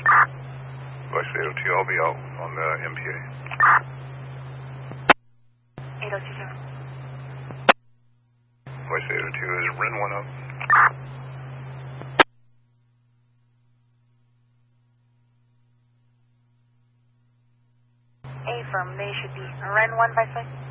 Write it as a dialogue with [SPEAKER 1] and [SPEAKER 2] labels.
[SPEAKER 1] Voice 802, I'll be out on the MPA.
[SPEAKER 2] 8027.
[SPEAKER 1] Voice 802 is Ren 1 up.
[SPEAKER 2] Affirm, they should be Ren 1 by 5.